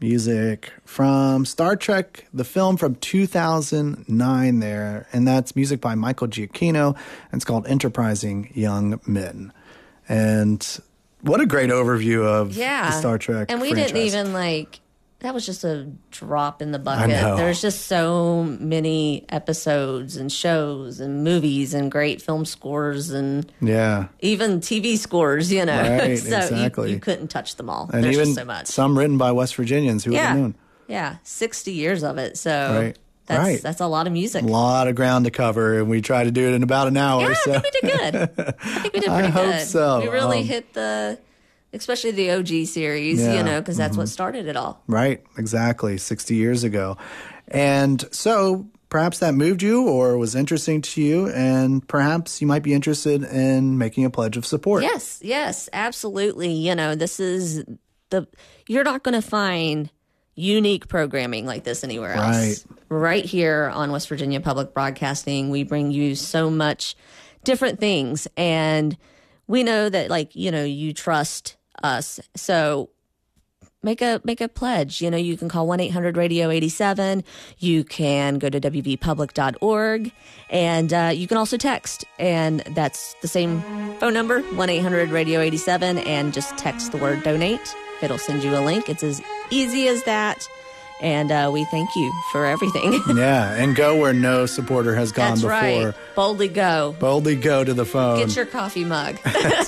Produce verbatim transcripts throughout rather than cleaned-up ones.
music from Star Trek, the film from two thousand nine there, and that's music by Michael Giacchino, and it's called Enterprising Young Men. And what a great overview of yeah. the Star Trek And we franchise. didn't even, like, that was just a drop in the I bucket. know. There's just so many episodes and shows and movies and great film scores and yeah. even T V scores, you know. Right, so exactly. you, you couldn't touch them all. And There's even just so much. some written by West Virginians. Who would yeah. have known? Yeah, sixty years of it. So Right. that's Right. that's a lot of music. A lot of ground to cover, and we try to do it in about an hour. Yeah, so. I think we did good. I think we did I pretty hope good. so. We really Um, hit the, especially the O G series, Yeah, you know, because that's mhm. what started it all. Right, exactly, sixty years ago. And so perhaps that moved you or was interesting to you, and perhaps you might be interested in making a pledge of support. Yes, yes, absolutely. You know, this is the, you're not going to find unique programming like this anywhere else. Right. Right here on West Virginia Public Broadcasting, we bring you so much different things. And we know that, like, you know, you trust us. So make a make a pledge. You know, you can call one eight hundred radio eighty-seven. You can go to w v public dot org. And uh, you can also text. And that's the same phone number, one eight hundred radio eighty-seven. And just text the word donate. It'll send you a link. It's as easy as that. And uh, we thank you for everything. Yeah, and go where no supporter has gone That's before. right. Boldly go. Boldly go to the phone. Get your coffee mug. That's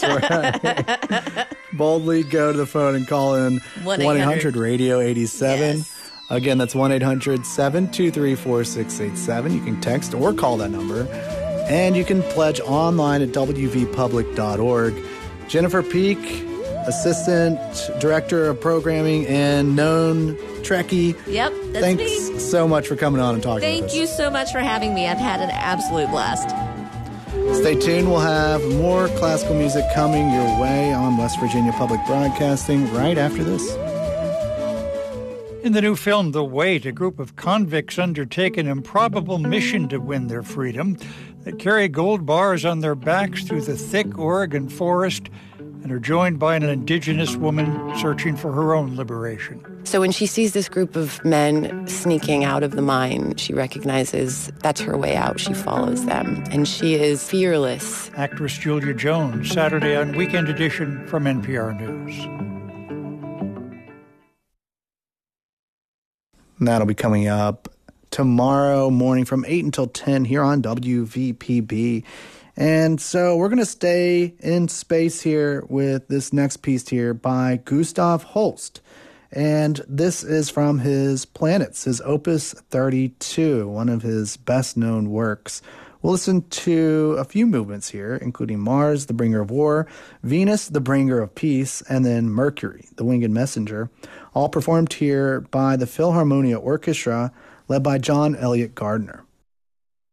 right. Boldly go to the phone and call in one eight hundred radio eighty-seven. Yes. Again, that's one eight hundred seven two three four six eight seven. You can text or call that number. And you can pledge online at w v public dot org. Jennifer Peak, Assistant Director of Programming and known Trekkie. Yep, that's Thanks me. so much for coming on and talking Thank with us. you so much for having me. I've had an absolute blast. Stay tuned. We'll have more classical music coming your way on West Virginia Public Broadcasting right after this. In the new film, The Wait, a group of convicts undertake an improbable mission to win their freedom. They carry gold bars on their backs through the thick Oregon forest and are joined by an indigenous woman searching for her own liberation. So when she sees this group of men sneaking out of the mine, she recognizes that's her way out. She follows them, and she is fearless. Actress Julia Jones, Saturday on Weekend Edition from N P R News. And that'll be coming up tomorrow morning from eight until ten here on W V P B. And so we're going to stay in space here with this next piece here by Gustav Holst. And this is from his Planets, his Opus thirty-two, one of his best-known works. We'll listen to a few movements here, including Mars, the bringer of war, Venus, the bringer of peace, and then Mercury, the winged messenger, all performed here by the Philharmonia Orchestra, led by John Elliott Gardner.